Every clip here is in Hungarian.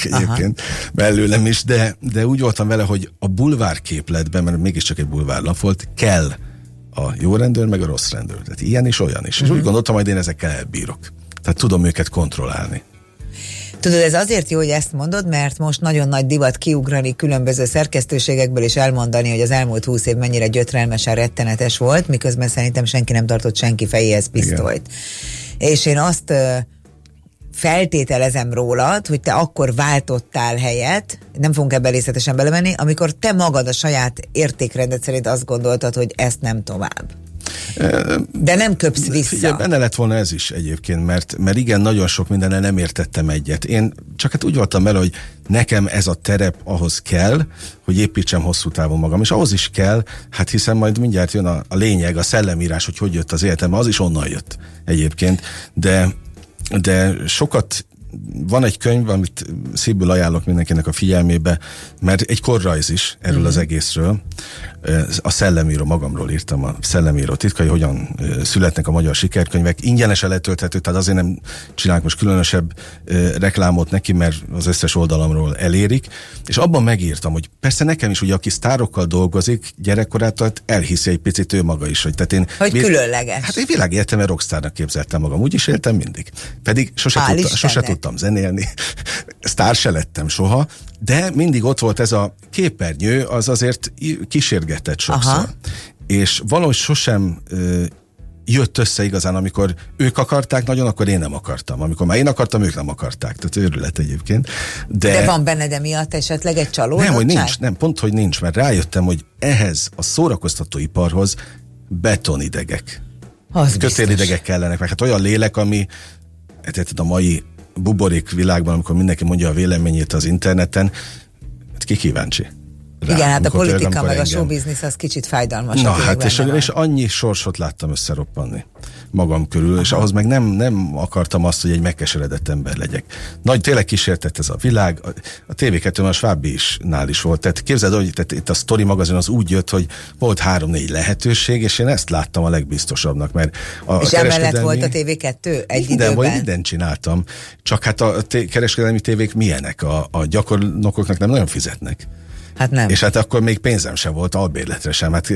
egyébként belőlem is, de úgy voltam vele, hogy a bulvárképletben, mert mégiscsak egy bulvárlap volt, kell a jó rendőr, meg a rossz rendőr. Tehát ilyen is, olyan is. És úgy gondoltam, hogy én ezekkel elbírok. Tehát tudom őket kontrollálni. Tudod, ez azért jó, hogy ezt mondod, mert most nagyon nagy divat kiugrani különböző szerkesztőségekből, és elmondani, hogy az elmúlt 20 év mennyire gyötrelmesen rettenetes volt, miközben szerintem senki nem tartott senki fejéhez pisztolyt. Igen. És én azt feltételezem rólad, hogy te akkor váltottál helyet, nem fogunk ebbe részletesen belemenni, amikor te magad a saját értékrendet szerint azt gondoltad, hogy ezt nem tovább. De nem köpsz vissza. Figyelj, benne lett volna ez is egyébként, mert igen, nagyon sok mindennel nem értettem egyet. Én csak hát úgy voltam vele, hogy nekem ez a terep ahhoz kell, hogy építsem hosszú távon magam, és ahhoz is kell, hát hiszen majd mindjárt jön a lényeg, a szellemírás, hogy jött az életembe, az is onnan jött egyébként, de sokat van egy könyv, amit szívből ajánlok mindenkinek a figyelmébe, mert egy korrajz is erről az egészről. A Szellemíró, magamról írtam, a Szellemíró titkai, hogyan születnek a magyar sikerkönyvek. Ingyenesen letölthető, tehát azért nem csinálok most különösebb reklámot neki, mert az összes oldalamról elérik. És abban megírtam, hogy persze nekem is, ugye, aki sztárokkal dolgozik gyerekkorától, elhiszi egy picit ő maga is, hogy, tehát én... Hogy különleges. Hát én világéletemben rockstárnak képzeltem magam, úgy is éltem mindig. Pedig sose tudtam zenélni, sztár se lettem soha, de mindig ott volt ez a képernyő, az azért kísérgetett sokszor. Aha. És valahogy sosem jött össze igazán, amikor ők akarták nagyon, akkor én nem akartam. Amikor már én akartam, ők nem akarták. Tehát őrület egyébként. De van benned emiatt esetleg egy csalódottság? Nem, hogy nincs, nem, pont, hogy nincs, mert rájöttem, hogy ehhez a szórakoztatóiparhoz betonidegek. Kötélidegek kellenek, meg hát olyan lélek, ami a mai buborék világban, amikor mindenki mondja a véleményét az interneten, ki kíváncsi rá. Igen, hát a politika meg a showbiznisz az kicsit fájdalmas. Na hát, és annyi sorsot láttam összeroppanni magam körül, és ahhoz meg nem akartam azt, hogy egy megkeseredett ember legyek. Nagy, tényleg kísértett ez a világ. A TV2-ben a Svábinál is volt. Tehát képzeld, hogy itt a Story magazin az úgy jött, hogy volt 3-4 lehetőség, és én ezt láttam a legbiztosabbnak, mert és emellett volt a TV2 egy időben? Mindent csináltam. Csak hát a kereskedelmi tévék milyenek? A gyakornokoknak nem nagyon fizetnek. Hát nem. És hát akkor még pénzem sem volt, albérletre sem. Hát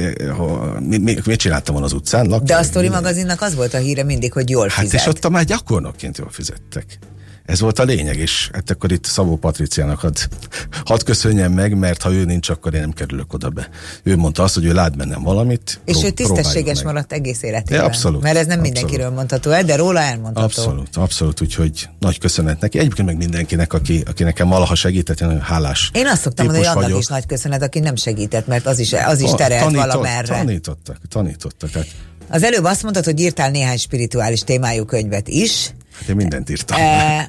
mit csináltam volna az utcán? Laktam, de a Story magazinnak az volt a híre mindig, hogy jól fizet. Hát és ott már gyakornokként jól fizettek. Ez volt a lényeg, és hát akkor itt Szabó Patriciának hadd köszönjem meg, mert ha ő nincs, akkor én nem kerülök oda be. Ő mondta azt, hogy ő lát bennem valamit. És ő tisztességes maradt egész életében. Abszolút. Mert ez nem mindenkiről mondható el, de róla elmondható. Abszolút, úgyhogy nagy köszönet neki. Egyébként meg mindenkinek, aki nekem valaha segített, én hálás. Én azt szoktam mondani, hogy annak is nagy köszönet, aki nem segített, mert az is terelt valamerre. Tanítottak. Hát. Az előbb azt mondtad, hogy írtál néhány spirituális témájú könyvet is. Hát én mindent írtam.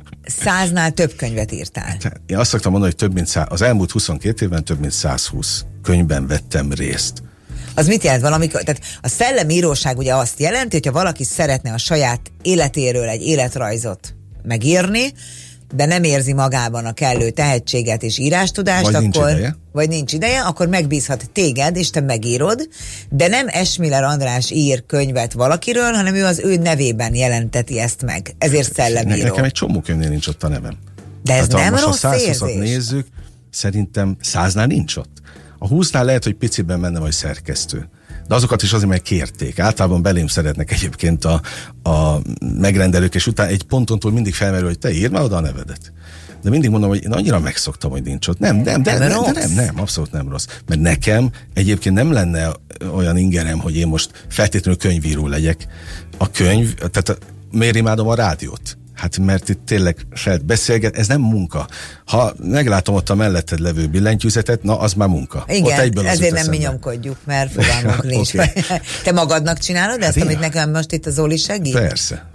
100-nál több könyvet írtál. Hát, én azt szoktam mondani, hogy az elmúlt 22 évben több mint 120 könyvben vettem részt. Az mit jelent valamikor? Tehát a szellemíróság ugye azt jelenti, hogyha valaki szeretne a saját életéről egy életrajzot megírni, de nem érzi magában a kellő tehetséget és írástudást, vagy nincs ideje, akkor megbízhat téged, és te megírod, de nem Esmiller András ír könyvet valakiről, hanem ő az ő nevében jelenteti ezt meg. Ezért szellemíró. Nekem egy csomó könyvnél nincs ott a nevem. De ez nem rossz érzés? Ha 120-at nézzük, szerintem 100-nál nincs ott. A 20-nál lehet, hogy piciben benne vagy szerkesztő. De azokat is azért meg kérték. Általában belém szeretnek egyébként a megrendelők, és utána egy ponton túl mindig felmerül, hogy te írd már oda a nevedet. De mindig mondom, hogy én annyira megszoktam, hogy nincs ott. Nem, abszolút nem rossz. Mert nekem egyébként nem lenne olyan ingerem, hogy én most feltétlenül könyvíró legyek. A könyv, tehát miért imádom a rádiót? Hát mert itt tényleg beszélget, ez nem munka. Ha meglátom ott a melletted levő billentyűzetet, na az már munka. Igen, ezért nem mi nyomkodjuk, mert fogalmunk nincs. Okay. Te magadnak csinálod ezt, amit nekem most itt a Zoli segít? Persze.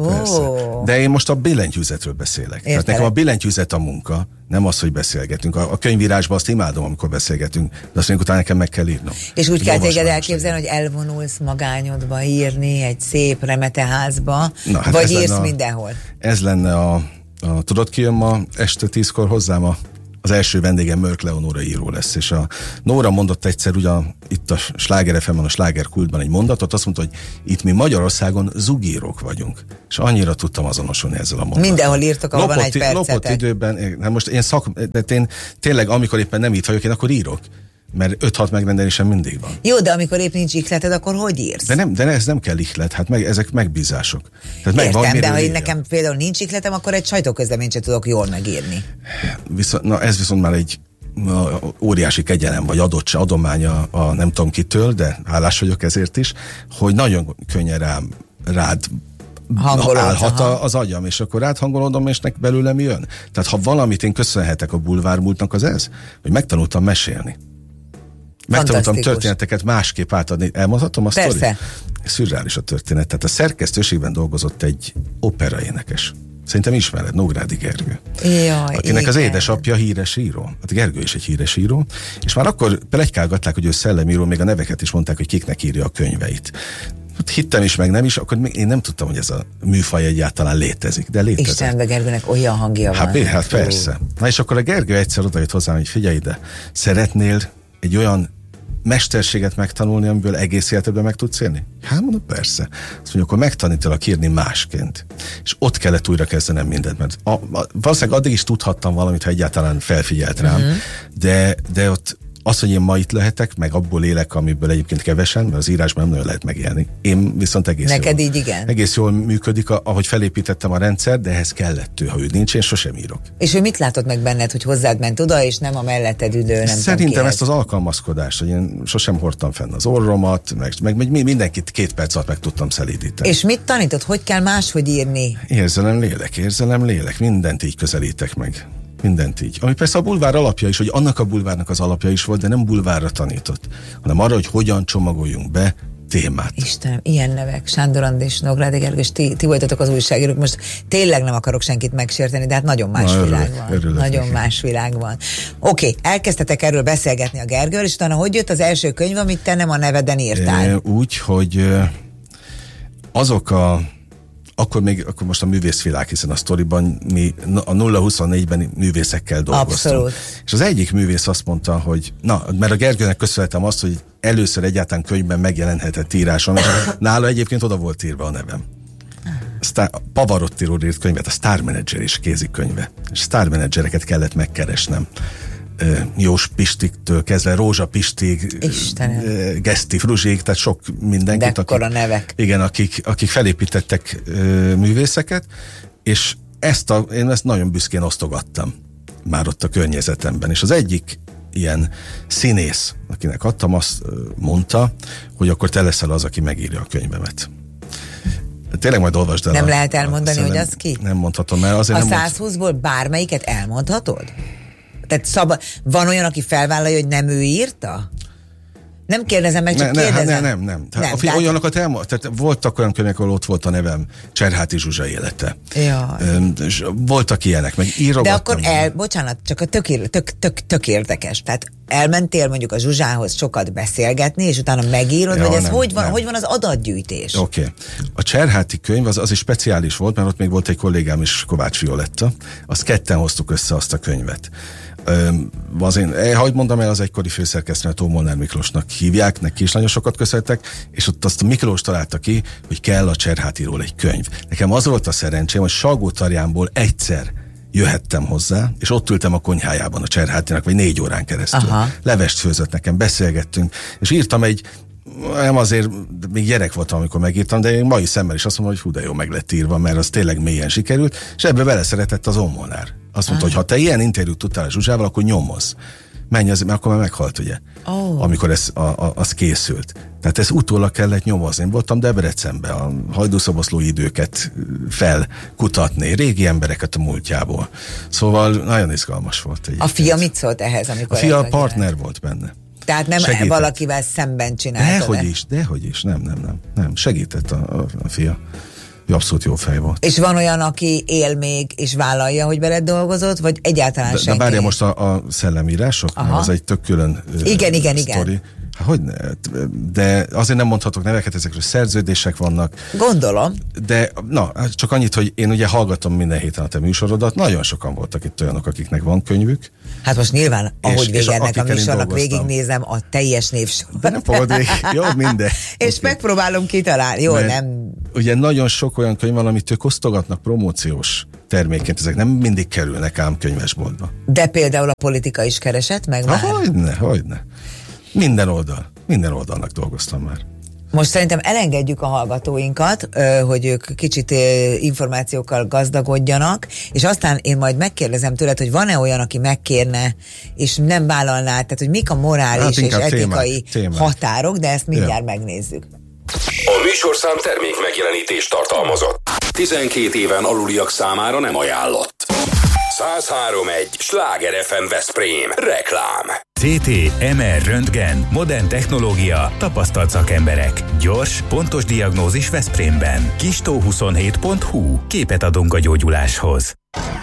De én most a billentyűzetről beszélek. Tehát nekem a billentyűzet a munka, nem az, hogy beszélgetünk. A könyvírásban azt imádom, amikor beszélgetünk, de azt mondjuk utána nekem meg kell írnom. És úgy kell téged elképzelni, hogy elvonulsz magányodba írni egy szép remeteházba, hát vagy írsz mindenhol? Ez lenne tudod ki jön ma este 10-kor hozzám a az első vendégem Mörk Leonóra író lesz, és a Nóra mondott egyszer, ugye itt a Sláger FM-en, a Sláger Kultban egy mondatot, azt mondta, hogy itt mi Magyarországon zugírók vagyunk. És annyira tudtam azonosulni ezzel a mondattal. Mindenhol írtok, ahol van egy percetek. Lopott időben, most én tényleg, amikor éppen nem itt vagyok, én akkor írok. Mert 5-6 megrendelésem mindig van. Jó, de amikor épp nincs ihleted, akkor hogy írsz? De ez nem kell ihlet, hát ezek megbízások. Tehát értem, de ha én nekem például nincs ihletem, akkor egy sajtóközleményt sem tudok jól megírni. Ez viszont már egy óriási kegyelem, vagy adománya a nem tudom kitől, de hálás vagyok ezért is, hogy nagyon könnyen rád állhat az agyam, és akkor áthangolódom, és belőlem jön. Tehát ha valamit én köszönhetek a bulvármúltnak, az ez, hogy megtanultam mesélni. Megtanultam történeteket másképp átadni. Elmondhatom a sztori? Persze. Szürreális a történet. Tehát a szerkesztőségben dolgozott egy operaénekes. Szerintem ismered, Nógrádi Gergő. Jaj, akinek igen. az édesapja híres író. Hát Gergő is egy híres író. És már akkor pletykálgatták, hogy ő szellemíró, még a neveket is mondták, hogy kiknek írja a könyveit. Hittem is, meg nem is, akkor én nem tudtam, hogy ez a műfaj egyáltalán létezik, de létezik. Isten, de Gergőnek olyan hangja van. Hát persze. Na és akkor a Gergő egyszer odajött hozzám, hogy figyelj ide, szeretnél egy olyan mesterséget megtanulni, amiből egész életedben meg tudsz élni? Hát mondom, persze. Azt mondja, akkor megtanítalak írni másként. És ott kellett újra kezdenem mindent, mert valószínűleg addig is tudhattam valamit, ha egyáltalán felfigyelt rám, de ott az, hogy én ma itt lehetek, meg abból élek, amiből egyébként kevesen, mert az írásban nem nagyon lehet megélni. Én viszont egész Neked jól. így igen? Egész jól működik, ahogy felépítettem a rendszer, de ehhez kellett ő. Ha ő nincs, én sosem írok. És ő mit látott meg benned, hogy hozzád ment oda, és nem a melletted ülő, nem Szerintem ezt az alkalmazkodást, hogy én sosem hordtam fenn az orromat, meg mindenkit 2 perc alatt meg tudtam szelídíteni. És mit tanított? Hogy kell máshogy írni? Érzelem, lélek. Mindent így közelítek meg. Mindent így. Ami persze a bulvár alapja is, hogy annak a bulvárnak az alapja is volt, de nem bulvárra tanított, hanem arra, hogy hogyan csomagoljunk be témát. Istenem, ilyen nevek, Sándor Andi és Nógrádi Gergő, és ti voltatok az újságírók. Most tényleg nem akarok senkit megsérteni, de hát nagyon más világ van. Nagyon más világ van. Oké, elkezdtetek erről beszélgetni a Gergővel, és utána hogy jött az első könyv, amit te nem a neveden írtál? Úgy, hogy akkor most a művészvilág, hiszen a sztoriban mi a 0-24-ben művészekkel dolgoztunk. Abszolút. És az egyik művész azt mondta, hogy mert a Gergőnek köszönhetem azt, hogy először egyáltalán könyvben megjelenhetett írásom, és nála egyébként oda volt írva a nevem. Pavarottiról írt könyvet, a Star Manager is kézikönyve. És Star Managereket kellett megkeresnem. Jós Pistiktől kezdve Rózsa Pistig, Geszti Fruzsig, tehát sok mindenkit. Dekkora nevek. Igen, akik felépítettek művészeket, és én ezt nagyon büszkén osztogattam már ott a környezetemben. És az egyik ilyen színész, akinek adtam, azt mondta, hogy akkor te leszel az, aki megírja a könyvemet. Tényleg majd olvasd el. Nem lehet elmondani, hogy az ki? Nem mondhatom, mert azért a 120-ból bármelyiket elmondhatod? Tehát van olyan, aki felvállalja, hogy nem ő írta? Nem kérdezem meg, csak kérdezem. Nem. Tehát olyanokat tehát voltak olyan könyvek, ahol ott volt a nevem, Cserháti Zsuzsa élete. És voltak ilyenek, meg írogattam. De akkor bocsánat, csak a tök érdekes. Tehát elmentél mondjuk a Zsuzsához sokat beszélgetni, és utána megírod, vagy ez hogy van az adatgyűjtés? Oké. A Cserháti könyv az is speciális volt, mert ott még volt egy kollégám is, Kovács Violetta. Azt ketten hoztuk össze azt a könyvet. Hogy mondom el, az egykori főszerkesztőt, Molnár Miklósnak hívják, neki is nagyon sokat köszöntek, és ott azt a Miklós találta ki, hogy kell a Cserhátiról egy könyv. Nekem az volt a szerencsém, hogy Salgótarjánból egyszer jöhettem hozzá, és ott ültem a konyhájában a Cserhátinak, vagy 4 órán keresztül. Aha. Levest főzött nekem, beszélgettünk, és írtam nem azért, még gyerek voltam, amikor megírtam, de én mai szemmel is azt mondom, hogy hú, de jó meg lett írva, mert az tényleg mélyen sikerült, és ebbe beleszeretett az Molnár. Azt mondta, hogy ha te ilyen interjút tudtál a Zsuzsával, akkor nyomozz. Menj azért, mert akkor már meghalt, ugye? Amikor az készült. Tehát ezt utólag kellett nyomozni. Én voltam Debrecenben, a hajdúszoboszlói időket felkutatni, régi embereket a múltjából. Szóval nagyon izgalmas volt. A fia mit szólt ehhez, amikor... A fia partner volt benne. Tehát nem segített. Valakivel szemben csináltad? Dehogy is. Nem. Segített a fia. Abszolút jó fej volt. És van olyan, aki él még, és vállalja, hogy veled dolgozott, vagy egyáltalán senki? De várja most a szellemírások, az egy tök külön igen. sztori. Hogyne? De azért nem mondhatok neveket, ezekről szerződések vannak. Gondolom. De csak annyit, hogy én ugye hallgatom minden héten a te műsorodat, nagyon sokan voltak itt olyanok, akiknek van könyvük, Hát most nyilván, ahogy vége ennek a műsornak, végignézem a teljes névsor. De nem fogod végig. Jó, minden. És megpróbálom kitalálni. Jó, mert nem... Ugye nagyon sok olyan könyv van, amit ők osztogatnak promóciós termékként. Ezek nem mindig kerülnek ám könyvesboltba. De például a politika is keresett meg már? Hogyne. Minden oldalnak dolgoztam már. Most szerintem elengedjük a hallgatóinkat, hogy ők kicsit információkkal gazdagodjanak, és aztán én majd megkérdezem tőled, hogy van-e olyan, aki megkérne, és nem vállalná, tehát hogy mik a morális és etikai határok, de ezt mindjárt megnézzük. A műsorszám termék megjelenítést tartalmazott. 12 éven aluliak számára nem ajánlott. 103.1 Sláger FM Veszprém. Reklám. CT, MR, röntgen, modern technológia, tapasztalt szakemberek. Gyors, pontos diagnózis Veszprémben. Kistó27.hu. Képet adunk a gyógyuláshoz.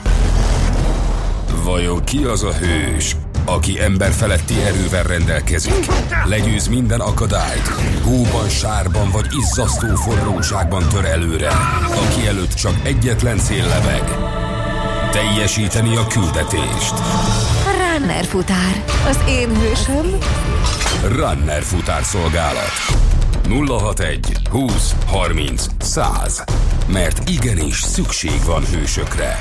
Vajon ki az a hős, aki emberfeletti erővel rendelkezik? Legyőz minden akadályt, hóban, sárban vagy izzasztó forróságban tör előre, aki előtt csak egyetlen cél lebeg. Teljesíteni a küldetést. Runner futár, az én hősöm. Runner futár szolgálat. 061 20 30 100. Mert igenis szükség van hősökre.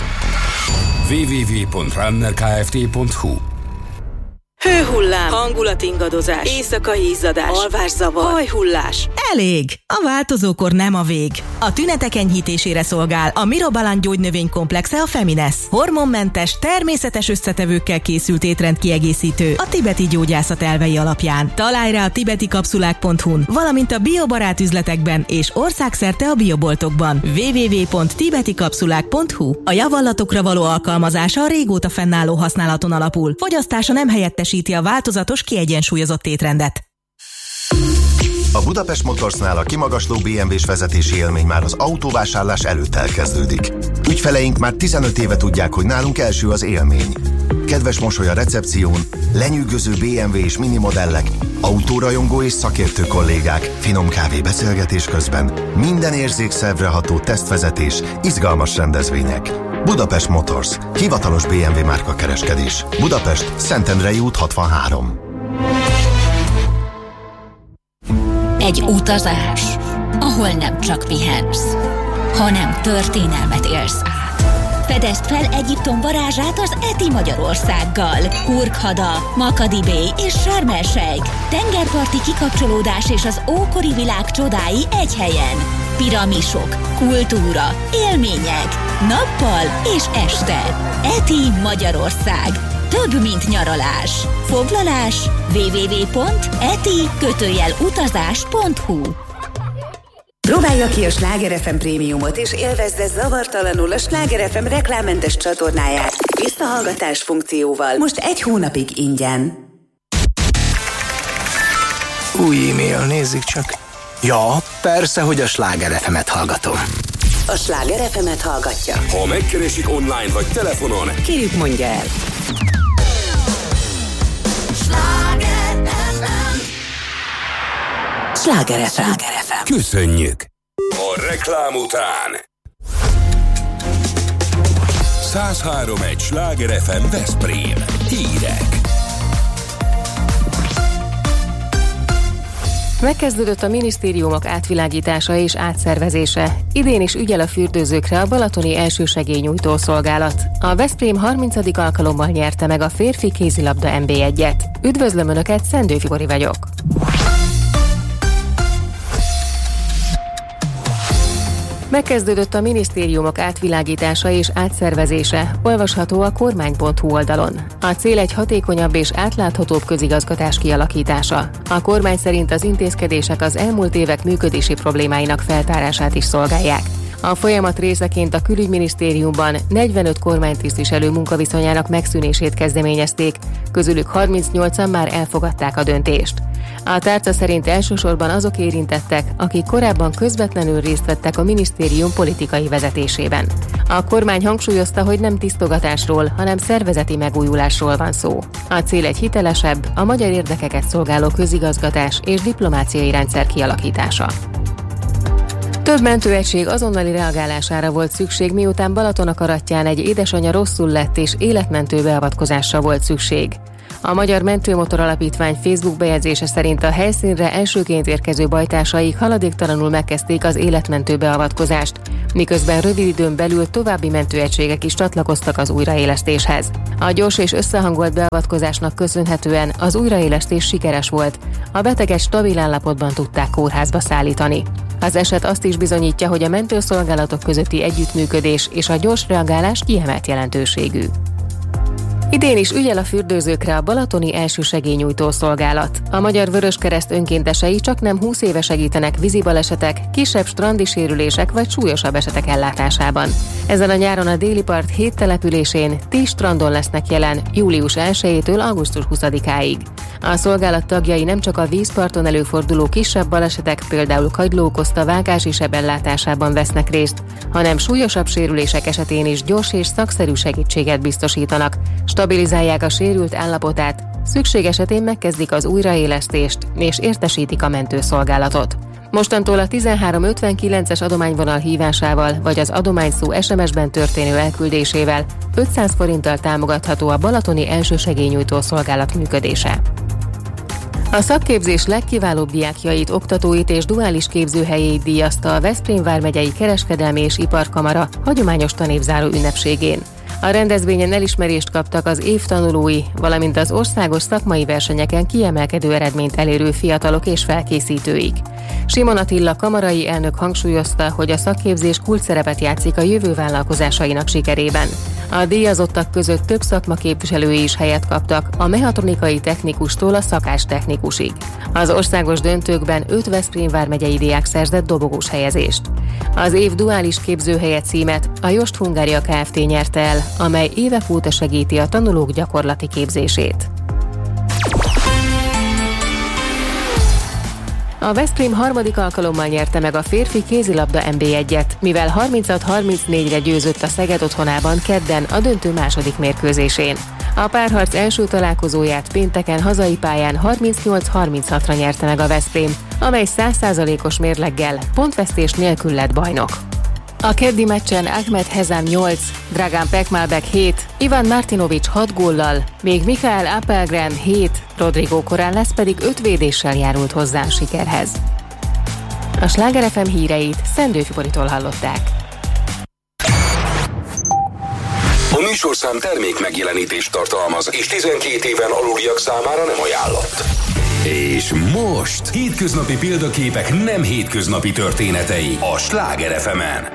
www.runnerkft.hu. Hőhullám, hangulatingadozás, éjszakai izzadás, alvászavar, hajhullás. Elég! A változókor nem a vég. A tünetek enyhítésére szolgál a Mirobalan gyógynövénykomplexe a Feminesz. Hormonmentes, természetes összetevőkkel készült étrendkiegészítő a tibeti gyógyászat elvei alapján. Találj rá a tibetikapszulák.hu-n, valamint a biobarát üzletekben és országszerte a bioboltokban. www.tibetikapszulák.hu. A javallatokra való alkalmazása a régóta fennálló használaton alapul. Fogyasztása nem helyettesíti a változatos, kiegyensúlyozott étrendet. A Budapest Motorsnál a kimagasló BMW-s vezetési élmény már az autóvásárlás előtt elkezdődik. Ügyfeleink már 15 éve tudják, hogy nálunk első az élmény. Kedves mosoly a recepción, lenyűgöző BMW és mini modellek, autórajongó és szakértő kollégák, finom kávé beszélgetés közben, minden érzékszervre ható tesztvezetés, izgalmas rendezvények. Budapest Motors, hivatalos BMW márkakereskedés. Budapest, Szentendrei út 63. Egy utazás, ahol nem csak pihensz, hanem történelmet élsz át. Fedezd fel Egyiptom varázsát az ETI Magyarországgal. Hurghada, Makadi Bay és Sharm el-Sheikh. Tengerparti kikapcsolódás és az ókori világ csodái egy helyen. Piramisok, kultúra, élmények, nappal és este. ETI Magyarország. Több, mint nyaralás. Foglalás www.eti-utazás.hu. Próbálja ki a Sláger FM prémiumot és élvezze zavartalanul a Sláger FM reklámmentes csatornáját visszahallgatás funkcióval. Most 1 hónapig ingyen. Új e-mail, nézzük csak. Ja, persze, hogy a Sláger FM-et hallgatom. A Sláger FM-et hallgatja. Ha megkeresik online vagy telefonon, kérjük, mondja el. Sláger FM. Köszönjük! A reklám után 103.1 Sláger FM Veszprém. Hírek. Megkezdődött a minisztériumok átvilágítása és átszervezése. Idén is ügyel a fürdőzőkre a balatoni elsősegélynyújtó szolgálat. A Veszprém 30. alkalommal nyerte meg a férfi kézilabda NB1-et. Üdvözlöm Önöket, Szendő Fibori vagyok. Megkezdődött a minisztériumok átvilágítása és átszervezése, olvasható a kormány.hu oldalon. A cél egy hatékonyabb és átláthatóbb közigazgatás kialakítása. A kormány szerint az intézkedések az elmúlt évek működési problémáinak feltárását is szolgálják. A folyamat részeként a Külügyminisztériumban 45 kormánytisztviselő munkaviszonyának megszűnését kezdeményezték, közülük 38-an már elfogadták a döntést. A tárca szerint elsősorban azok érintettek, akik korábban közvetlenül részt vettek a minisztérium politikai vezetésében. A kormány hangsúlyozta, hogy nem tisztogatásról, hanem szervezeti megújulásról van szó. A cél egy hitelesebb, a magyar érdekeket szolgáló közigazgatás és diplomáciai rendszer kialakítása. Több mentőegység azonnali reagálására volt szükség, miután Balatonakarattyán egy édesanyja rosszul lett és életmentő beavatkozásra volt szükség. A Magyar Mentőmotor Alapítvány Facebook bejegyzése szerint a helyszínre elsőként érkező bajtársaik haladéktalanul megkezdték az életmentő beavatkozást, miközben rövid időn belül további mentőegységek is csatlakoztak az újraélesztéshez. A gyors és összehangolt beavatkozásnak köszönhetően az újraélesztés sikeres volt, a beteget stabil állapotban tudták kórházba szállítani. Az eset azt is bizonyítja, hogy a mentőszolgálatok közötti együttműködés és a gyors reagálás kiemelt jelentőségű. Idén is ügyel a fürdőzőkre a balatoni elsősegélynyújtó szolgálat. A Magyar Vöröskereszt önkéntesei csaknem 20 éve segítenek vízibalesetek, kisebb strandi sérülések vagy súlyosabb esetek ellátásában. Ezen a nyáron a déli part 7 településén 10 strandon lesznek jelen július 1-től augusztus 20-áig. A szolgálat tagjai nem csak a vízparton előforduló kisebb balesetek, például kagyló okozta vágási seb ellátásában vesznek részt, hanem súlyosabb sérülések esetén is gyors és szakszerű segítséget biztosítanak, stabilizálják a sérült állapotát, szükség esetén megkezdik az újraélesztést és értesítik a mentőszolgálatot. Mostantól a 1359-es adományvonal hívásával vagy az adományszó SMS-ben történő elküldésével 500 forinttal támogatható a balatoni elsősegélynyújtó szolgálat működése. A szakképzés legkiválóbb diákjait, oktatóit és duális képzőhelyét díjazta a Veszprém vármegyei Kereskedelmi és Iparkamara hagyományos tanévzáró ünnepségén. A rendezvényen elismerést kaptak az év tanulói, valamint az országos szakmai versenyeken kiemelkedő eredményt elérő fiatalok és felkészítőik. Simon Attila kamarai elnök hangsúlyozta, hogy a szakképzés kulcsszerepet játszik a jövő vállalkozásainak sikerében. A díjazottak között több szakmaképviselői is helyet kaptak, a mechatronikai technikustól a szakástechnikusig. Az országos döntőkben 5 Veszprém vármegyei diák szerzett dobogós helyezést. Az év duális képzőhelye címet a Jost Hungária Kft. Nyerte el, amely évek óta segíti a tanulók gyakorlati képzését. A Veszprém harmadik alkalommal nyerte meg a férfi kézilabda NB1-et, mivel 36-34-re győzött a Szeged otthonában kedden a döntő második mérkőzésén. A párharc első találkozóját pénteken hazai pályán 38-36-ra nyerte meg a Veszprém, amely 100%-os mérleggel pontvesztés nélkül lett bajnok. A keddi meccsen Ahmed Hezam 8, Dragan Pekmalbek 7, Ivan Martinovic 6 góllal, még Mikael Appelgren 7, Rodrigo Corrales pedig 5 védéssel járult hozzá a sikerhez. A Sláger FM híreit Szendőfi Boritól hallották. A műsorszám termék megjelenítést tartalmaz, és 12 éven aluliak számára nem ajánlott. És most hétköznapi példaképek nem hétköznapi történetei a Sláger FM-en.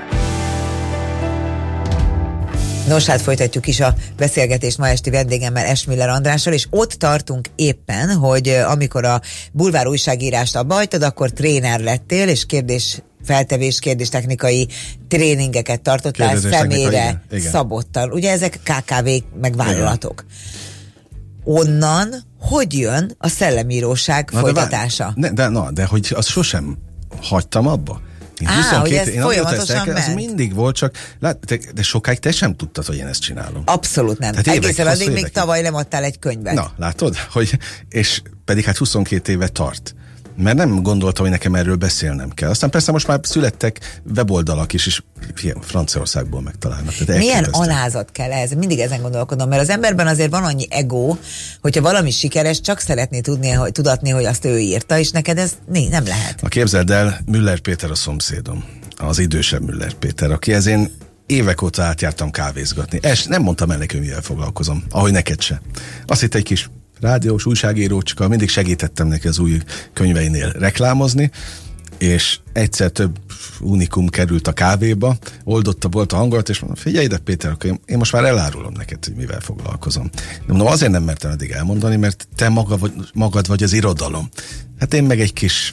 Nos, hát folytatjuk is a beszélgetést ma esti vendégemmel, Esmiller Andrással, és ott tartunk éppen, hogy amikor a bulvár újságírást abba hagytad, akkor tréner lettél, és kérdéstechnikai tréningeket tartottál személyre szabottan. Ugye ezek KKV-k, meg vállalatok. Onnan hogy jön a szellemíróság folytatása? De hogy azt sosem hagytam abba. Én 22, én folyamatosan ment. Az mindig volt, csak de sokáig te sem tudtad, hogy én ezt csinálom. Abszolút nem. Egészen addig még tavaly lemadtál egy könyvet. Na, látod? És pedig hát 22 éve tart. Mert nem gondoltam, hogy nekem erről beszélnem kell. Aztán persze most már születtek weboldalak is, és Franciaországból megtalálnak. Milyen alázat kell ehhez? Mindig ezen gondolkodom, mert az emberben azért van annyi ego, hogyha valami sikeres, csak szeretné tudatni, hogy azt ő írta, és neked ez nem lehet. Képzeld el, Müller Péter a szomszédom, az idősebb Müller Péter, akihez én évek óta átjártam kávézgatni. Nem mondtam el neki, mivel foglalkozom, ahogy neked se. Azt hitt egy kis rádiós újságírócska, mindig segítettem neki az új könyveinél reklámozni, és egyszer több unikum került a kávéba, oldotta volt a hangolat, és mondom, figyelj ide Péter, akkor én most már elárulom neked, hogy mivel foglalkozom. De mondom, azért nem mertem eddig elmondani, mert te magad vagy az irodalom. Hát én meg egy kis...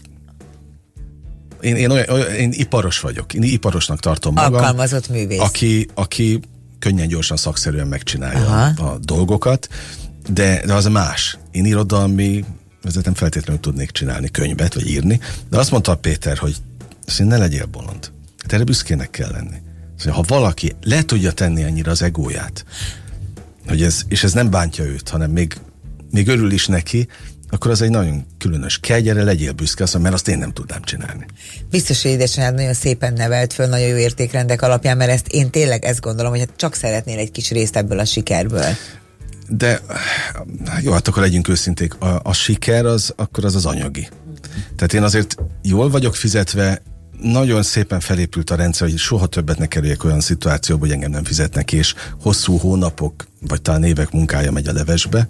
Én iparos vagyok. Én iparosnak tartom magam. Alkalmazott művész. Aki könnyen, gyorsan, szakszerűen megcsinálja a dolgokat, de az más. Én irodalmi vezetem feltétlenül tudnék csinálni könyvet, vagy írni, de azt mondta Péter, hogy ne legyél bolond. Hát erre büszkének kell lenni. Szóval, ha valaki le tudja tenni annyira az egóját, hogy és ez nem bántja őt, hanem még örül is neki, akkor az egy nagyon különös kell, gyere, legyél büszke, azt mondom, mert azt én nem tudnám csinálni. Biztos, hogy édesanyád nagyon szépen nevelt föl, nagyon jó értékrendek alapján, mert ezt én tényleg ezt gondolom, hogy hát csak szeretnél egy kis részt ebből a sikerből. De jó, hát akkor legyünk őszinték, a siker akkor az anyagi. Tehát én azért jól vagyok fizetve, nagyon szépen felépült a rendszer, hogy soha többet ne kerüljek olyan szituációba, hogy engem nem fizetnek, és hosszú hónapok, vagy talán évek munkája megy a levesbe.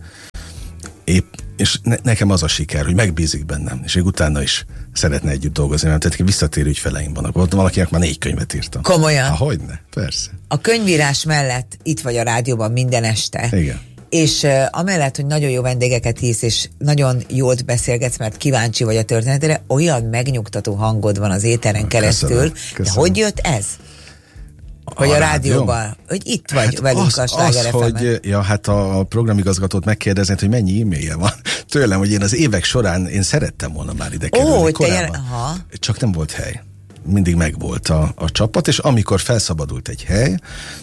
És nekem az a siker, hogy megbízik bennem, és még utána is szeretne együtt dolgozni, mert tehát visszatérő ügyfeleim vannak. Volt valakinek már 4 könyvet írtam. Komolyan? Hogyne, persze. A könyvírás mellett itt vagy a rádióban minden este. Igen. És amellett, hogy nagyon jó vendégeket hívsz, és nagyon jót beszélgetsz, mert kíváncsi vagy a történetére, olyan megnyugtató hangod van az éteren keresztül. De hogy jött ez? Hogy a rádióban, hogy itt vagy velünk a Sláger FM-en. Hát a programigazgatót megkérdezett, hogy mennyi e-mailje van tőlem, hogy én az évek során én szerettem volna már ide kerülni korábban. Csak nem volt hely. Mindig megvolt a csapat, és amikor felszabadult egy hely,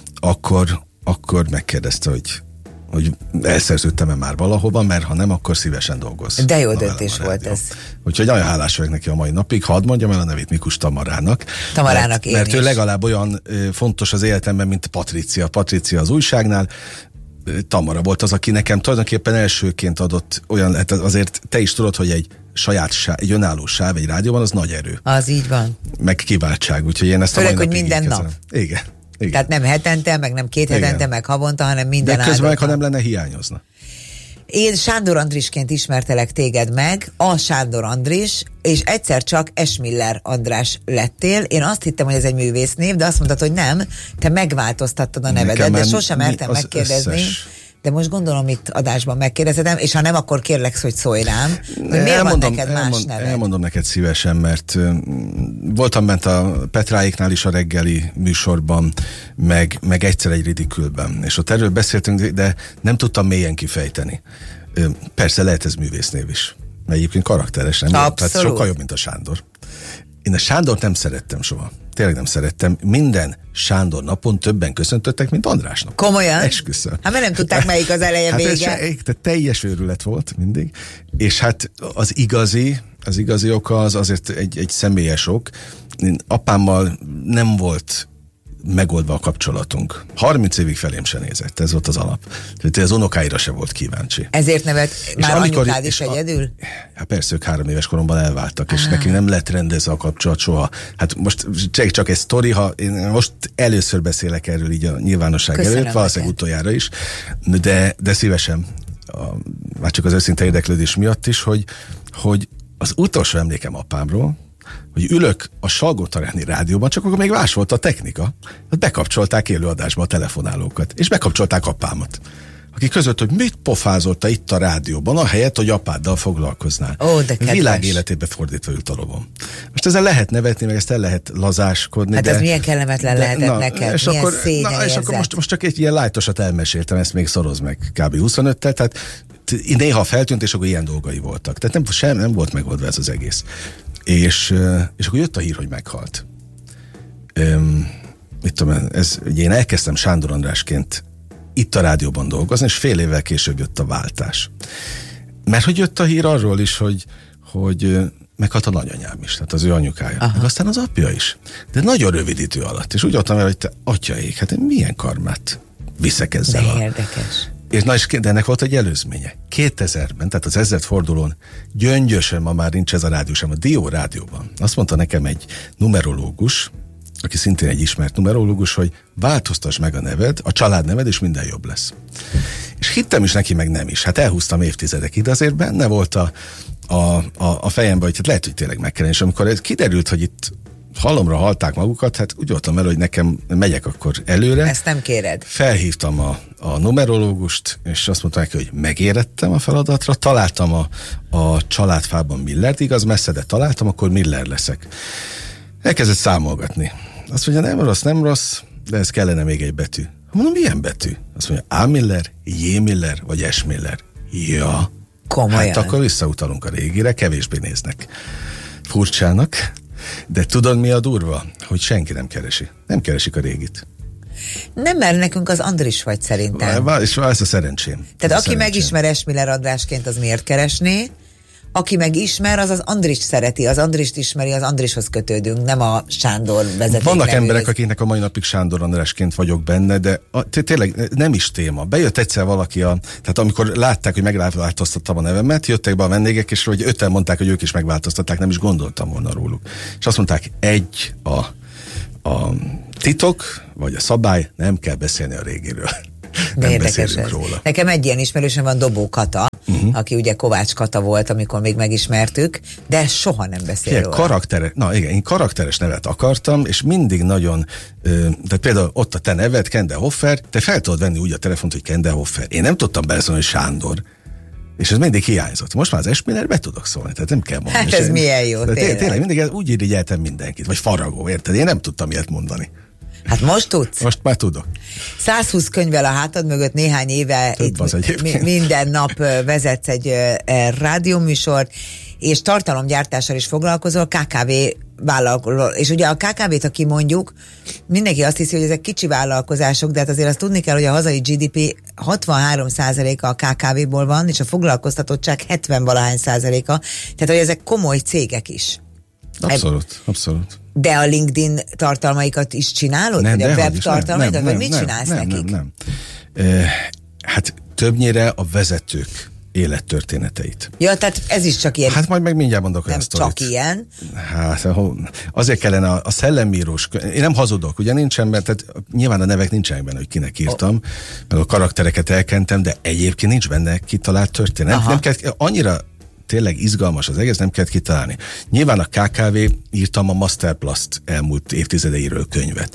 akkor megkérdezte, hogy elszerződtem-e már valahova, mert ha nem, akkor szívesen dolgoz. De jó döntés volt ez. Úgyhogy nagyon hálás vagyok neki a mai napig. Hadd mondjam el a nevét, Mikus Tamarának. Mert ő legalább olyan fontos az életemben, mint Patricia. Patricia az újságnál. Tamara volt az, aki nekem tulajdonképpen elsőként adott olyan, hát azért te is tudod, hogy egy saját egy önálló sáv egy rádióban, az nagy erő. Az így van. Meg kiváltság, úgyhogy én ezt főleg, hogy minden nap. Igen. Igen. Tehát nem hetente, meg nem 2 hetente, meg havonta, hanem minden áldott. De közben, ha nem lenne, hiányozna. Én Sándor Andrisként ismertelek téged meg, a Sándor Andris, és egyszer csak Esmiller András lettél. Én azt hittem, hogy ez egy művésznév, de azt mondtad, hogy nem. Te megváltoztattad a nevedet, de sosem mertem megkérdezni. Összes. De most gondolom itt adásban megkérdezhetem, és ha nem, akkor kérlek, hogy szólj rám. Miért van neked más neved? Elmondom neked szívesen, mert voltam bent a Petráiknál is a reggeli műsorban, meg egyszer egy ridikülben. És ott erről beszéltünk, de nem tudtam mélyen kifejteni. Persze lehet ez művésznév is. Mert egyébként karakteres, nem? Tehát sokkal jobb, mint a Sándor. Én a Sándort nem szerettem soha. Tényleg nem szerettem. Minden Sándor napon többen köszöntöttek, mint Andrásnak. Komolyan? Esküszöm. Hát mert nem tudták, melyik az eleje vége. Hát teljes őrület volt mindig. És hát az igazi oka az azért egy személyes ok. Apámmal nem volt megoldva a kapcsolatunk. 30 évig felém se nézett, ez volt az alap. Tehát az unokáira se volt kíváncsi. Ezért nevet már anyukád is egyedül? Hát persze, ők 3 éves koromban elváltak, és nekünk nem lett rendezve a kapcsolat soha. Hát most csak egy sztori, ha én most először beszélek erről így a nyilvánosság előtt, valószínűleg utoljára is, de szívesen, már csak az őszinte érdeklődés miatt is, hogy az utolsó emlékem apámról, hogy ülök a Salgótarjáni rádióban, csak akkor még más volt a technika. Bekapcsolták élőadásba a telefonálókat, és bekapcsolták apámat, aki között, hogy mit pofázolta itt a rádióban, ahelyett, hogy apáddal foglalkoznál. Ó, de kedves. Világ életébe fordítva ült a lovon. Most ezzel lehet nevetni, meg ezt el lehet lazáskodni. Hát ez milyen kellemetlen lehetett neked, és milyen és akkor most csak egy ilyen lájtosat elmeséltem, ezt még szoroz meg kb. 25-tel, tehát néha feltűnt, és akkor ilyen dolgai voltak. Tehát nem volt megoldva ez az egész. És akkor jött a hír, hogy meghalt. Mit tudom, ugye én elkezdtem Sándor Andrásként itt a rádióban dolgozni, és fél évvel később jött a váltás. Mert hogy jött a hír arról is, hogy meghalt a nagyanyám is, tehát az ő anyukája. Aha. Meg aztán az apja is. De nagyon rövid idő alatt. És úgy voltam el, hogy te atyaik, hát milyen karmát viszek ezzel. De érdekes. De ennek volt egy előzménye. 2000-ben, tehát az 1000. fordulón Gyöngyösön, ma már nincs ez a rádió sem, a Dió rádióban. Azt mondta nekem egy numerológus, aki szintén egy ismert numerológus, hogy változtass meg a neved, a családneved, és minden jobb lesz. És hittem is neki, meg nem is. Hát elhúztam évtizedekig, de azért benne volt a fejemben, hogy lehet, hogy tényleg meg kellene. És amikor ez kiderült, hogy itt halomra halták magukat, hát úgy voltam el, hogy nekem megyek akkor előre. Ezt nem kéred. Felhívtam a numerológust, és azt mondta neki, hogy megérettem a feladatra, találtam a családfában Millert, igaz, messze, de találtam, akkor Miller leszek. Elkezdett számolgatni. Azt mondja, nem rossz, de ez kellene még egy betű. Mondom, milyen betű? Azt mondja, A. Miller, J. Miller, vagy S. Miller. Ja. Komolyan. Hát akkor visszautalunk a régire, kevésbé néznek furcsának. De tudod, mi a durva? Hogy senki nem keresi. Nem keresik a régit. Nem, mert nekünk az Andris vagy szerintem. És ez a szerencsém. Tehát aki megismer Esmiller Andrásként, az miért keresné? Aki meg ismer, az Andrist szereti, az Andrist ismeri, az Andrishoz kötődünk, nem a Sándor vezeték. Vannak emberek, akiknek a mai napig Sándor Andrásként vagyok benne, de tényleg nem is téma. Bejött egyszer valaki, tehát amikor látták, hogy megváltoztattam a nevemet, jöttek be a vendégek, és hogy 5-en mondták, hogy ők is megváltoztatták, nem is gondoltam volna róluk. És azt mondták, a titok, vagy a szabály, nem kell beszélni a régiről. Nem beszélünk róla. Nekem egy ilyen ismerősöm van, Dobó Kata, aki ugye Kovács Kata volt, amikor még megismertük, de soha nem beszél róla. Én karakteres nevet akartam, és mindig nagyon, tehát például ott a te neved, Kendelhoffer, te fel tudod venni úgy a telefont, hogy Kendelhoffer. Én nem tudtam beleszólni, hogy Sándor. És ez mindig hiányzott. Most már az Esmiller be tudok szólni, tehát nem kell mondani. Hát ez milyen jó, tényleg. Mindig úgy irigyeltem mindenkit, vagy Faragó, érted? Én nem tudtam ilyet mondani. Hát most tudsz? Most már tudok. 120 könyvvel a hátad mögött néhány éve minden nap vezetsz egy rádióműsort, és tartalomgyártással is foglalkozol, KKV vállalkozó. És ugye a KKV-t, ha kimondjuk, mindenki azt hiszi, hogy ezek kicsi vállalkozások, de hát azért azt tudni kell, hogy a hazai GDP 63%-a a KKV-ból van, és a foglalkoztatottság 70-valahány%-a. Tehát, hogy ezek komoly cégek is. Abszolút. De a LinkedIn tartalmaikat is csinálod? Nem, vagy a web tartalmaikat? Vagy mit csinálsz nekik? Nem. Hát többnyire a vezetők élettörténeteit. Ja, tehát ez is csak ilyen. Hát majd meg mindjárt mondok olyan sztorit. Nem csak ilyen. Hát azért kellene a szellemírós, én nem hazudok, ugye nincsen benne, tehát nyilván a nevek nincsenek benne, hogy kinek írtam, meg a karaktereket elkentem, de egyébként nincs benne kitalált történet. Nem kell, annyira tényleg izgalmas az egész, nem kellett kitalálni. Nyilván a KKV írtam a Masterplast elmúlt évtizedeiről könyvet.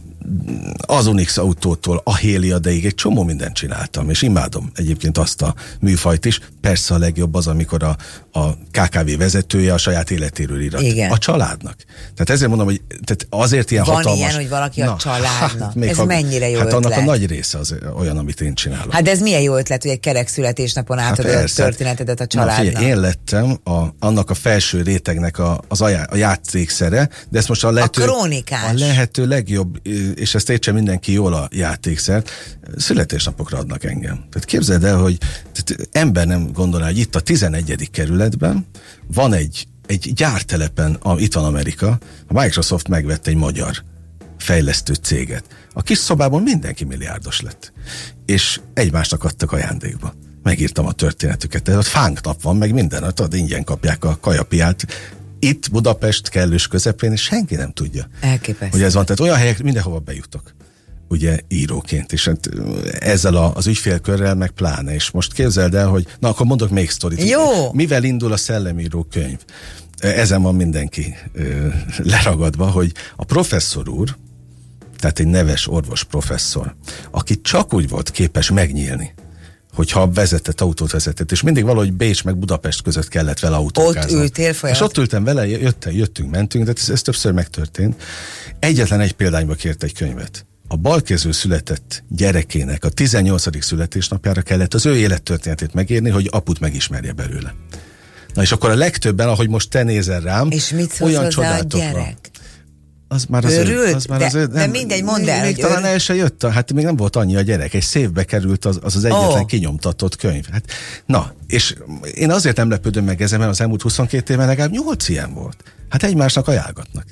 Az Unix autótól a Héliadeig egy csomó mindent csináltam, és imádom egyébként azt a műfajt is. Persze a legjobb az, amikor a KKV vezetője a saját életéről írat. Igen. A családnak. Tehát ezért mondom, hogy tehát azért ilyen van hatalmas... Van ilyen, hogy valaki a családnak. Ez mennyire jó ötlet. Hát annak a nagy része az olyan, amit én csinálok. Hát ez milyen jó ötlet, hogy egy kerek születésnapon átadod a történetedet a családnak. Figyelj, én lettem annak a felső rétegnek a játékszere, de ezt most a lehető legjobb, és ezt értse mindenki jól a játékszert, születésnapokra adnak engem. Tehát képzeld el, hogy ember nem gondolná, hogy itt a 11. kerületben van egy gyártelepen, itt van Amerika, a Microsoft megvette egy magyar fejlesztő céget. A kis szobában mindenki milliárdos lett. És egymásnak adtak ajándékba. Megírtam a történetüket. Tehát fánknap van, meg minden, tudod, ingyen kapják a kajapiát. Itt Budapest kellős közepén, és senki nem tudja. Elképesztő. Hogy ez van, tehát olyan helyek mindenhova bejutok. Ugye íróként, és hát ezzel az ügyfélkörrel meg pláne, és most képzeld el, hogy na akkor mondok még sztorit. Jó. Mivel indul a Szellemíró könyv? Ezen van mindenki leragadva, hogy a professzor úr, tehát egy neves orvos professzor, aki csak úgy volt képes megnyílni, hogyha autót vezetett, és mindig valahogy Bécs meg Budapest között kellett vele autókázni. Ott ültél és ott ültem vele, jöttünk, mentünk, de ez többször megtörtént. Egyetlen egy példányba kért egy könyvet. A balkézről született gyerekének a 18. születésnapjára kellett az ő élettörténetét megírni, hogy aput megismerje belőle. Na és akkor a legtöbben, ahogy most te nézel rám, és mit szólsz hozzá a gyerek? Az már az ő, de mindegy, mondd el, még talán el se jött, hát még nem volt annyi a gyerek, egy szévbe került az egyetlen kinyomtatott könyv. Hát, na, és én azért nem lepődöm meg ezen, mert az elmúlt 22 éven legalább 8 ilyen volt. Hát egymásnak ajánlgatnak.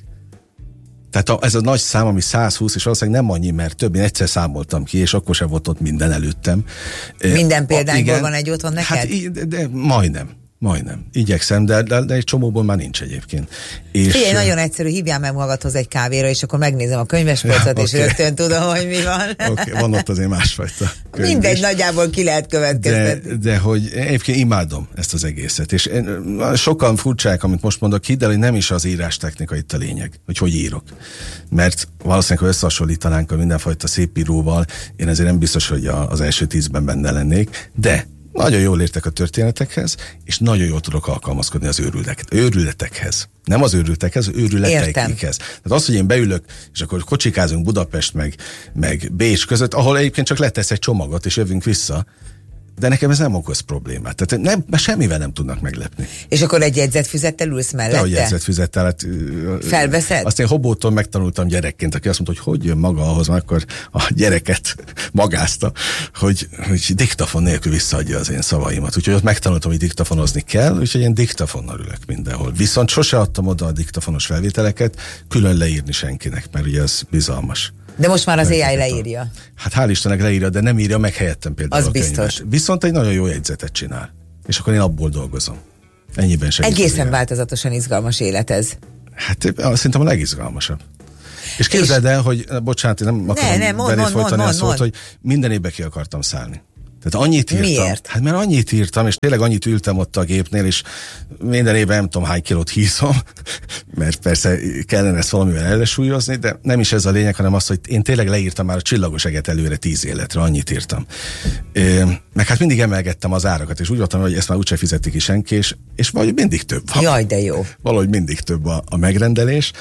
Tehát ez a nagy szám, ami 120, és valószínűleg nem annyi, mert több, én egyszer számoltam ki, és akkor sem volt ott minden előttem. Minden példányból van egy otthon neked? Hát de majdnem. Igyekszem, de egy csomóból már nincs egyébként. És figyelj, nagyon egyszerű, hívjál meg magadhoz egy kávéra, és akkor megnézem a könyvespolcot, és rögtön tudom, hogy mi van. Van ott azért másfajta könyv. Mindegy, nagyjából ki lehet következtetni. De hogy egyébként imádom ezt az egészet, és sokan furcsák, amit most mondok, hidd el, hogy nem is az írástechnika itt a lényeg, hogy írok. Mert valószínűleg, ha összehasonlítanánk a mindenfajta szépíróval, én azért nem biztos, hogy az első 10-ben benne lennék, de nagyon jól értek a történetekhez, és nagyon jól tudok alkalmazkodni az őrületekhez. Nem az őrültekhez, az őrületekhez. Tehát az, hogy én beülök, és akkor kocsikázunk Budapest meg Bécs között, ahol egyébként csak letesz egy csomagot, és jövünk vissza, De nekem ez nem okoz problémát. Tehát semmivel nem tudnak meglepni. És akkor egy jegyzetfüzettel ülsz mellette? Dehogy jegyzetfüzettel. Hát, felveszed? Azt én Hobótól megtanultam gyerekként, aki azt mondta, hogy jön maga ahhoz, mert akkor a gyereket magázta, hogy diktafon nélkül visszaadja az én szavaimat. Úgyhogy ott megtanultam, hogy diktafonozni kell, úgyhogy én diktafonnal ülök mindenhol. Viszont sose adtam oda a diktafonos felvételeket, külön leírni senkinek, mert ugye ez bizalmas. De most már az AI leírja. Hát hál' Istennek leírja, de nem írja meg helyettem például az a könyvet. biztos. Viszont egy nagyon jó jegyzetet csinál. És akkor én abból dolgozom. Ennyiben segít. Egészen változatosan izgalmas élet ez. Hát szerintem a legizgalmasabb. És képzeld el, hogy, bocsánat, én nem akarom belét folytani a szót, hogy minden évbe ki akartam szállni. Tehát annyit írtam. Miért? Hát mert annyit írtam, és tényleg annyit ültem ott a gépnél, és minden évben nem tudom hány kilót hízom, mert persze kellene ezt valamivel ellensúlyozni, de nem is ez a lényeg, hanem az, hogy én tényleg leírtam már a csillagos eget előre 10 életre, annyit írtam. Meg hát mindig emelgettem az árakat, és úgy voltam, hogy ezt már úgyse fizeti ki senki, és valahogy mindig több van. Jaj, de jó. Valahogy mindig több a megrendelés,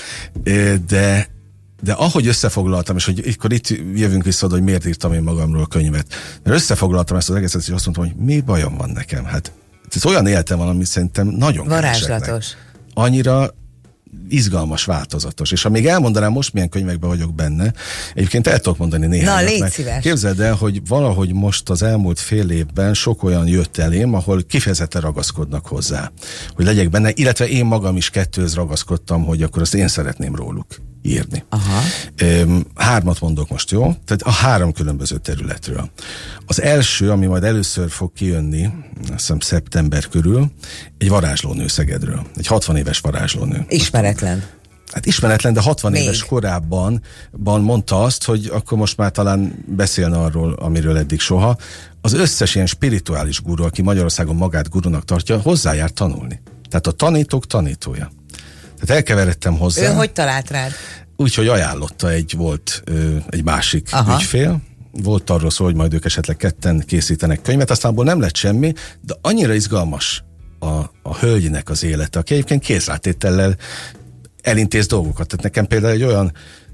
de ahogy összefoglaltam, és hogy itt jövünk vissza oda, hogy miért írtam én magamról a könyvet. Mert összefoglaltam ezt az egészet, és azt mondtam, hogy mi bajom van nekem. Hát ez olyan életem van, ami szerintem nagyon varázslatos. Annyira izgalmas, változatos. És ha még elmondanám most, milyen könyvekben vagyok benne, egyébként el tudok mondani néhányat. Na, légy szíves. Képzeld el, hogy valahogy most az elmúlt fél évben sok olyan jött elém, ahol kifejezetten ragaszkodnak hozzá, hogy legyek benne, illetve én magam is kettőhöz ragaszkodtam, hogy akkor azt én szeretném róluk írni. Aha. 3 mondok most, jó? Tehát a 3 különböző területről. Az első, ami majd először fog kijönni, azt hiszem szeptember körül, egy varázslónő Szegedről. Egy 60 éves varázslónő. Ismeretlen. Hát ismeretlen, de 60 Még. éves korában mondta azt, hogy akkor most már talán beszélne arról, amiről eddig soha. Az összes ilyen spirituális guru, aki Magyarországon magát gurunak tartja, hozzájár tanulni. Tehát a tanítók tanítója. Tehát elkeveredtem hozzá. Ő hogy talált rád? Úgyhogy ajánlotta egy másik ügyfél. Volt arról szó, hogy majd ők esetleg ketten készítenek könyvet, aztán abból nem lett semmi, de annyira izgalmas a hölgynek az élete, aki egyébként kézrátétellel elintéz dolgokat. Tehát nekem például egy olyan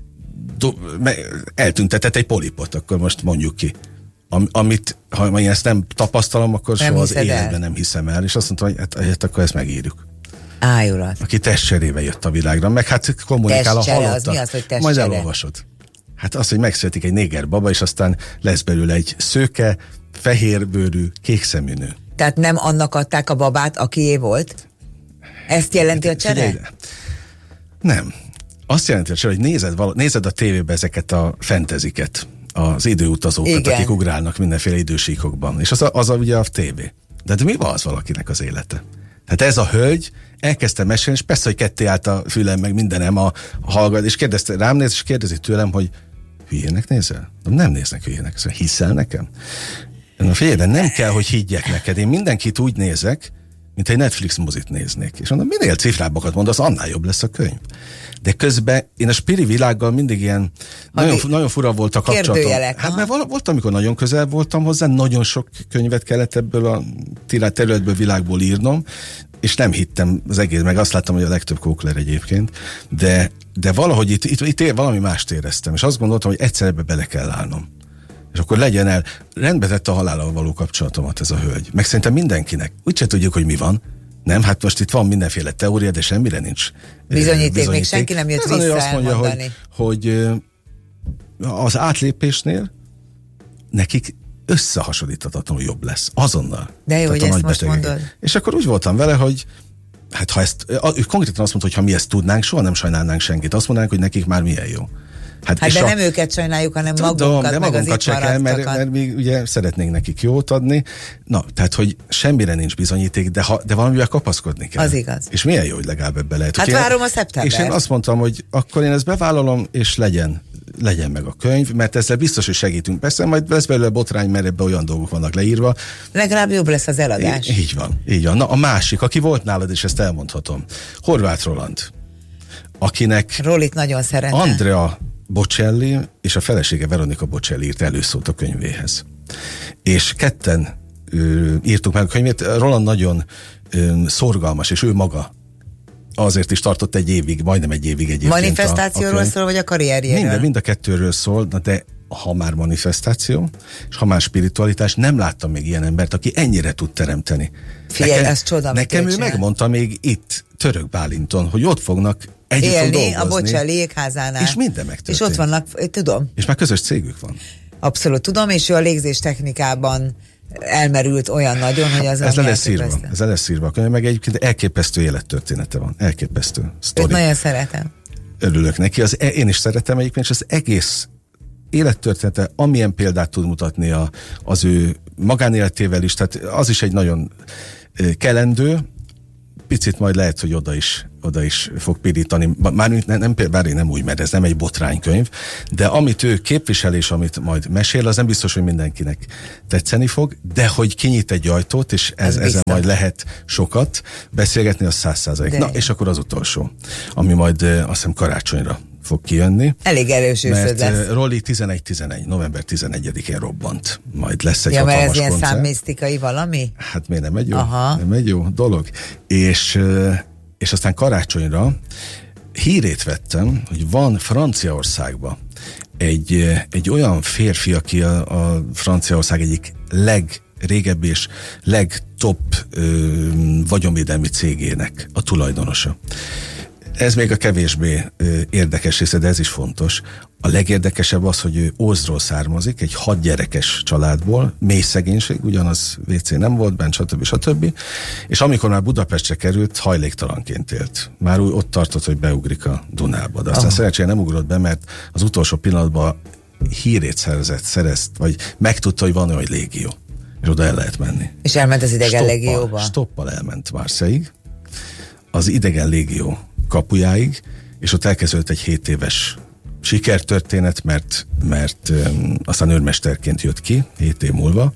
eltüntetett egy polipot, akkor most mondjuk ki. Amit, ha én ezt nem tapasztalom, akkor soha az életben nem hiszem el. És azt mondtam, hogy hát akkor ezt megírjuk. Ájulat. Aki testcserébe jött a világra, meg hát kommunikál a halottal. Az mi az, hogy testcsere? Majd elolvasod. Hát az, hogy megszületik egy néger baba, és aztán lesz belőle egy szőke, fehérbőrű, kékszemű nő. Tehát nem annak adták a babát, akié volt? Ezt jelenti a csere? Nem. Azt jelenti a csere, hogy nézed a tévébe ezeket a fantaziket, az időutazókat, igen, akik ugrálnak mindenféle idősíkokban. És az ugye a tévé. De mi van az valakinek az élete? Tehát ez a hölgy elkezdte mesélni, és persze, hogy ketté állt a fülem, meg mindenem a hallgat, és rám néz, és kérdezi tőlem, hogy hülyének nézel? Nem néznek hülyének, szóval hiszel nekem? Na figyelj, de nem kell, hogy higgyek neked. Én mindenkit úgy nézek, mint egy Netflix mozit néznék. És mondom, minél cifrábbakat mondasz, annál jobb lesz a könyv. De közben én a spiri világgal mindig ilyen nagyon fura volt a kapcsolatom. Hát mert volt, amikor nagyon közel voltam hozzá, nagyon sok könyvet kellett ebből a területből, világból írnom, és nem hittem az egész, meg azt láttam, hogy a legtöbb kókler egyébként, de valahogy itt valami mást éreztem, és azt gondoltam, hogy egyszer ebbe bele kell állnom. És akkor legyen el, rendbe tette a halállal való kapcsolatomat ez a hölgy. Meg szerintem mindenkinek. Úgyse tudjuk, hogy mi van. Nem, hát most itt van mindenféle teória, de semmire nincs bizonyíték. Még senki nem jött vissza azt mondja, hogy az átlépésnél nekik összehasonlíthatatlanul jobb lesz. Azonnal. De jó, hogy ezt most mondod. És akkor úgy voltam vele, hogy hát ha ezt, ő konkrétan azt mondta, hogy ha mi ezt tudnánk, soha nem sajnálnánk senkit. Azt mondanánk, hogy nekik már milyen jó. Hát de nem őket sajnáljuk, hanem magunkat, de meg az itt kell, mert mi ugye szeretnénk nekik jót adni. Na, tehát, hogy semmire nincs bizonyíték, de valamivel kapaszkodni kell. Az igaz. És milyen jó, hogy legalább ebbe lehet. Hát várom a szeptember. És én azt mondtam, hogy akkor én ezt bevállalom, és legyen meg a könyv, mert ezzel biztos, hogy segítünk. Persze majd lesz belőle botrány, mert ebben olyan dolgok vannak leírva. Legalább jobb lesz az eladás. Így van. Na, a másik, aki volt nálad, és ezt elmondhatom. Horváth Roland, akinek Rolit nagyon szeretem. Andrea Bocelli és a felesége Veronika Bocelli írt előszót a könyvéhez. És ketten írtuk meg a könyvét. Roland nagyon szorgalmas, és ő maga azért is tartott majdnem egy évig egyébként. Manifestációról szól, vagy a karrierjéről? Mind a kettőről szól, de ha már manifestáció, és ha már spiritualitás, nem láttam még ilyen embert, aki ennyire tud teremteni. Figyelj, ez csoda, nekem ő megmondta még itt, Török Bálinton, hogy ott fognak együtt élni dolgozni. A Bocsai Légházánál. És minden megtörtént. És ott vannak, tudom. És már közös cégük van. Abszolút tudom, és ő a légzés technikában elmerült olyan nagyon, hogy az ez le lesz írva. Meg egyébként elképesztő élettörténete van. Elképesztő sztori. Őt nagyon szeretem. Örülök neki. Én is szeretem egyébként, és az egész élettörténete, amilyen példát tud mutatni az ő magánéletével is, tehát az is egy nagyon kelendő, picit majd lehet, hogy oda is fog pirítani. Bár én nem úgy, mert ez nem egy botránykönyv, de amit ő képvisel és amit majd mesél, az nem biztos, hogy mindenkinek tetszeni fog, de hogy kinyit egy ajtót, és ezen majd lehet sokat beszélgetni, az 100%. Na, és akkor az utolsó, ami majd azt hiszem karácsonyra fog kijönni. Elég erős őszöd lesz. Mert Rolli 11-11, november 11-én robbant. Majd lesz egy hatalmas koncert. Ja, mert ez ilyen számmisztikai valami? Hát miért nem egy jó? Nem egy jó dolog. És aztán karácsonyra hírét vettem, hogy van Franciaországban egy olyan férfi, aki a Franciaország egyik legrégebbi és legtop vagyonvédelmi cégének a tulajdonosa. Ez még a kevésbé érdekes része, de ez is fontos. A legérdekesebb az, hogy ő Ózdról származik, egy 6 gyerekes családból, mély szegénység, ugyanaz WC nem volt bent, stb. És amikor már Budapestre került, hajléktalanként élt. Már úgy ott tartott, hogy beugrik a Dunába. De aztán szerencsére nem ugrott be, mert az utolsó pillanatban hírét szerezt, vagy megtudta, hogy van olyan légió. És oda el lehet menni. És elment az idegen légióba? Stoppal elment Marseille-ig, az idegen légió kapujáig, és ott elkezdődött egy 7 éves sikertörténet, mert aztán őrmesterként jött ki 7 év múlva.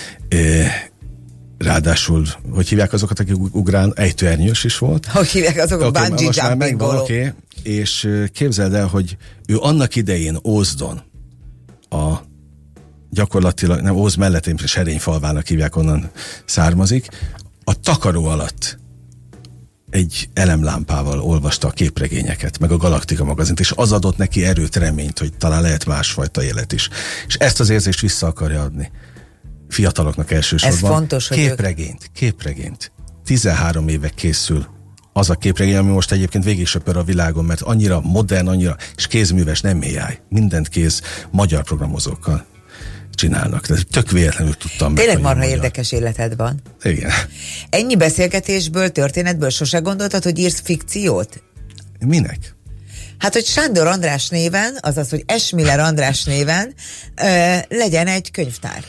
Ráadásul, hogy hívják azokat, akik ugrán, ejtőernyős is volt. Hogy hívják azokat, bungee jumpingoló. És képzeld el, hogy ő annak idején Ózdon, gyakorlatilag, nem Ózd mellett, Serényfalvának hívják, onnan származik, a takaró alatt egy elemlámpával olvasta a képregényeket, meg a Galaktika magazint, és az adott neki erőt, reményt, hogy talán lehet másfajta élet is. És ezt az érzést vissza akarja adni fiataloknak elsősorban. Ez fontos, hogy képregényt. 13 éve készül az a képregény, ami most egyébként végig söpör a világon, mert annyira modern, annyira, és kézműves, nem AI. Mindent kéz magyar programozókkal csinálnak. De tök véletlenül tudtam meg. Tényleg marha érdekes életed van. Igen. Ennyi beszélgetésből, történetből sose gondoltad, hogy írsz fikciót? Minek? Hát, hogy Sándor András néven, azaz, hogy Esmiller András néven legyen egy könyvtár.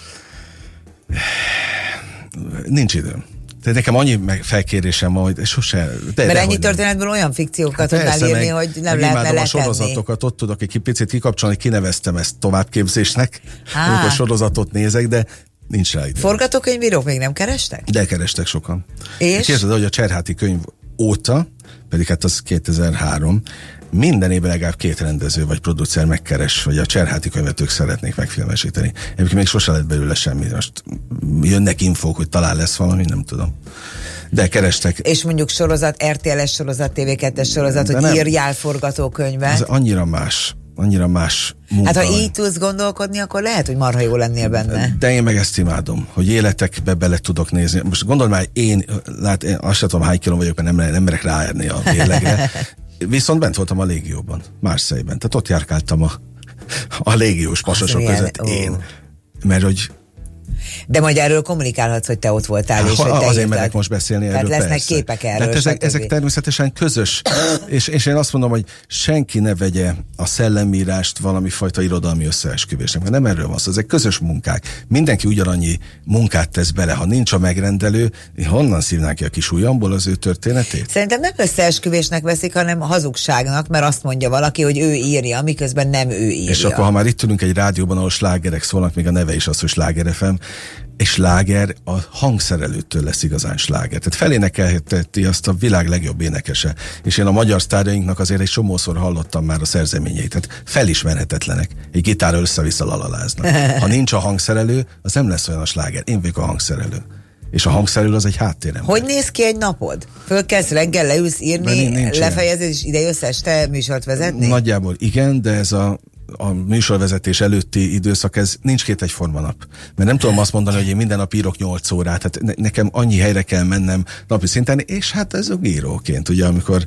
Nincs időm. Tehát nekem annyi felkérésem van, hogy sose... Mert ennyi történetből olyan fikciókat tudnál írni, hogy nem lehetne letenni. A sorozatokat, ott tudok egy picit kikapcsolni, kineveztem ezt továbbképzésnek, amikor sorozatot nézek, de nincs rá idő. Forgatókönyvírók még nem kerestek? De kerestek sokan. És? Képzeld, hogy a Cserháti könyv óta, pedig hát az 2003, minden évben legalább 2 rendező vagy producer megkeres, hogy a Cserháti könyvet ők szeretnék megfilmesíteni. Egyébként még sose lett belőle semmi. Most jönnek infók, hogy talán lesz valami, nem tudom. De kerestek. És mondjuk sorozat, RTL-es sorozat, TV2-es sorozat, de hogy nem. Írjál forgatókönyvet. Ez annyira más munka. Hát ha így tudsz gondolkodni, akkor lehet, hogy marha jó lennél benne. De én meg ezt imádom, hogy életekbe bele tudok nézni. Most gondold már, én azt sem tudom, hány kiló vagyok, mert nem merek ráérni a mérlegre. Viszont bent voltam a légióban, Marseille-ben. Tehát ott járkáltam a légiós pasasok között én. Mert hogy... De majd erről kommunikálhatsz, hogy te ott voltál, és hogy te azért merek most beszélni erről, tehát lesznek persze. képek erről. Ezek természetesen közös, és én azt mondom, hogy senki ne vegye a szellemírást valami fajta irodalmi összeesküvésnek, mert nem erről van szó, ezek közös munkák. Mindenki ugyanannyi munkát tesz bele, ha nincs a megrendelő, honnan szívnánk ki a kis ujjamból az ő történetét? Szerintem nem összeesküvésnek veszik, hanem hazugságnak, mert azt mondja valaki, hogy ő írja, miközben nem ő írja. És akkor, ha már itt ülünk egy rádióban, ahol slágerek szólnak, még a neve is az, hogy Sláger FM, és sláger a hangszerelőtől lesz igazán sláger. Tehát felénekelheti azt a világ legjobb énekese. És én a magyar sztárjainknak azért egy csomószor hallottam már a szerzeményeit. Tehát felismerhetetlenek. Egy gitárral össze-vissza lalaláznak. Ha nincs a hangszerelő, az nem lesz olyan a sláger. Én vagyok a hangszerelő. És a hangszerelő az egy háttérem. Hogy néz ki egy napod? Fölkelsz reggel, leülsz írni, lefejezed, és ide jössz este műsort vezetni? Nagyjából igen, de ez a a műsorvezetés előtti időszak, ez nincs két egyforma nap. Mert nem tudom azt mondani, hogy én minden nap írok 8 órát, hát nekem annyi helyre kell mennem napi szinten, és hát ez a íróként, ugye, amikor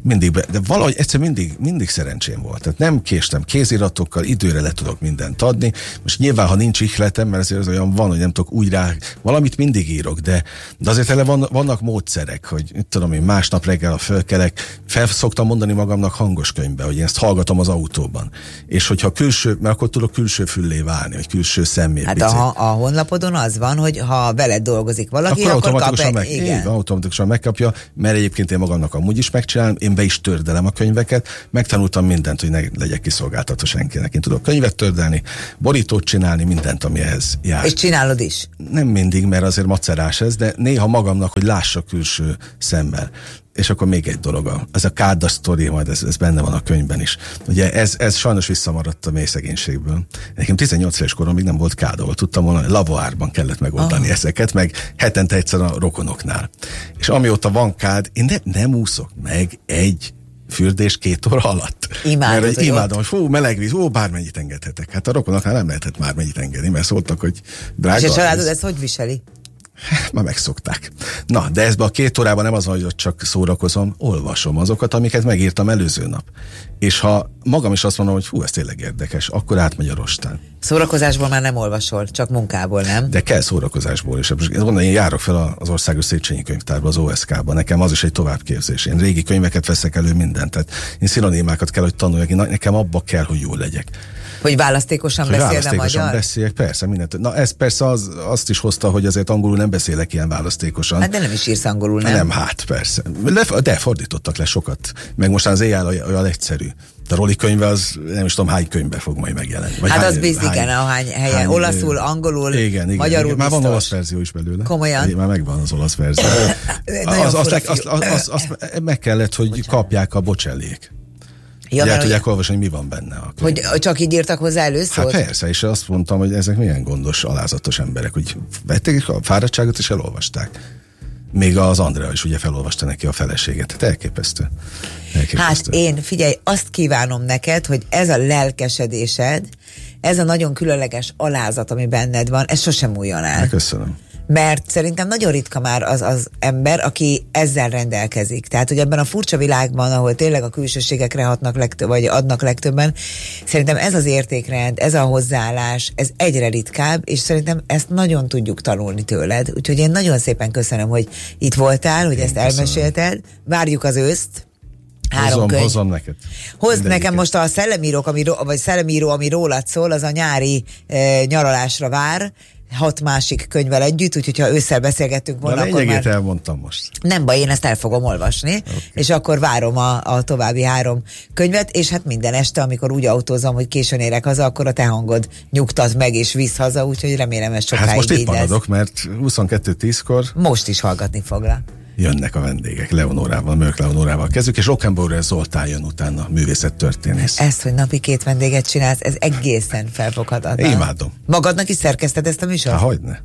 de valahogy egyszer mindig szerencsém volt. Tehát nem késtem kéziratokkal, időre le tudok mindent adni. Most nyilván, ha nincs ihletem, mert azért az olyan van, hogy nem tudok úgy rá, valamit mindig írok, de azért vannak módszerek, hogy tudom én, másnap reggel a fölkelek, szoktam mondani magamnak hangos könyvbe, hogy én ezt hallgatom az autóban. És hogyha mert akkor tudok külső füllé válni, vagy külső szemmé. Hát a honlapodon az van, hogy ha veled dolgozik valaki, akkor automatikusan megkapja, mert egyébként én magamnak amúgy is megcsinálom, én be is tördelem a könyveket, megtanultam mindent, hogy ne legyek kiszolgáltatva senkinek. Én tudok könyvet tördelni, borítót csinálni, mindent, ami ehhez jár. És csinálod is? Nem mindig, mert azért macerás ez, de néha magamnak, hogy lássak külső szemmel. És akkor még egy dolog, ez a Káda sztori, majd ez benne van a könyvben is. Ugye ez sajnos visszamaradt a mély szegénységből. Nekem 18 éves koromig nem volt kád, ahol tudtam volna, lavoárban kellett megoldani ezeket, meg hetente egyszer a rokonoknál. És amióta van kád, én nem úszok meg egy fürdés 2 óra alatt. Imádom, hogy meleg víz, bármennyit engedhetek. Hát a rokonoknál nem lehetett már mennyit engedni, mert szóltak, hogy drága. És a családod ezt hogy viseli? Már megszokták. Na, de ezben a 2 órában nem az, hogy csak szórakozom, olvasom azokat, amiket megírtam előző nap. És ha magam is azt mondom, hogy ez tényleg érdekes, akkor átmegy a rostán. Szórakozásból már nem olvasol, csak munkából, nem? De kell szórakozásból is. Én járok fel az Országos Széchenyi Könyvtárba, az OSK-ba. Nekem az is egy továbbképzés. Én régi könyveket veszek elő, mindent. Tehát én szinonimákat kell, hogy tanuljak. Nekem abba kell, hogy jól legyek. Hogy választékosan beszél a magyar? Beszéljek, persze, mindent. Na ez persze azt is hozta, hogy azért angolul nem beszélek ilyen választékosan. Hát de nem is írsz angolul, nem? Nem, hát persze. De fordítottak le sokat. Meg most az AI olyan egyszerű. A Roli könyve az nem is tudom hány könyvbe fog majd megjelenni. Vagy hát az igen, ahány helyen. Olaszul, angolul, igen, magyarul igen. Már van olasz verzió is belőle. Komolyan? Már megvan az olasz verzió. azt meg kellett, hogy kapják a Bocelliék. Ja, el tudják olvasni, hogy mi van benne. Hogy csak így írtak hozzá először? Hát persze, és azt mondtam, hogy ezek milyen gondos, alázatos emberek, hogy vették a fáradtságot és elolvasták. Még az Andrea is ugye felolvasta neki a feleséget. Hát elképesztő. Hát én, figyelj, azt kívánom neked, hogy ez a lelkesedésed, ez a nagyon különleges alázat, ami benned van, ez sosem múljon el. Köszönöm. Mert szerintem nagyon ritka már az ember, aki ezzel rendelkezik. Tehát, hogy ebben a furcsa világban, ahol tényleg a külsőségekre hatnak vagy adnak legtöbben, szerintem ez az értékrend, ez a hozzáállás, ez egyre ritkább, és szerintem ezt nagyon tudjuk tanulni tőled. Úgyhogy én nagyon szépen köszönöm, hogy itt voltál, hogy ezt elmesélted. Várjuk az őszt. Hozom neked. Hozd nekem most a szellemíró, ami rólad szól, az a nyári nyaralásra vár, 6 másik könyvvel együtt, úgyhogy ha ősszel beszélgettünk volna, akkor már... elmondtam most. Nem baj, én ezt el fogom olvasni, és akkor várom a további 3 könyvet, és hát minden este, amikor úgy autózom, hogy későn érek haza, akkor a te hangod nyugtat meg és visz haza, úgyhogy remélem ez sokáig hát most így itt maradok, mert 22:10-kor... Most is hallgatni foglak. Jönnek a vendégek, Mörk Leonórával kezdjük, és Rockenbauer Zoltán jön utána, művészettörténész. Ezt, hogy napi 2 vendéget csinálsz, ez egészen felfoghatatlan. Imádom. Magadnak is szerkeszted ezt a műsort? Hogyne.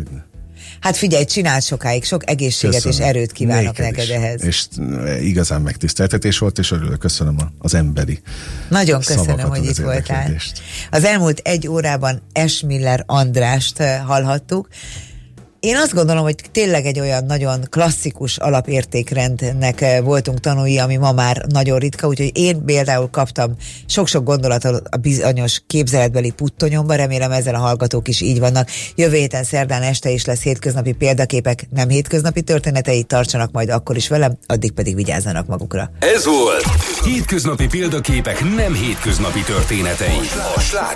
Hát figyelj, csináld sokáig, sok egészséget és erőt kívánok neked ehhez. És igazán megtiszteltetés volt, és örülök, köszönöm az emberi nagyon köszönöm, hogy itt voltál. Az elmúlt 1 órában Esmiller Andrást hallhattuk. Én azt gondolom, hogy tényleg egy olyan nagyon klasszikus alapértékrendnek voltunk tanulni, ami ma már nagyon ritka, úgyhogy én például kaptam sok-sok gondolatot a bizonyos képzeletbeli puttonyomba, remélem ezzel a hallgatók is így vannak. Jövő héten szerdán este is lesz hétköznapi példaképek, nem hétköznapi történetei, tartsanak majd akkor is velem, addig pedig vigyázzanak magukra. Ez volt Hétköznapi példaképek, nem hétköznapi történetei.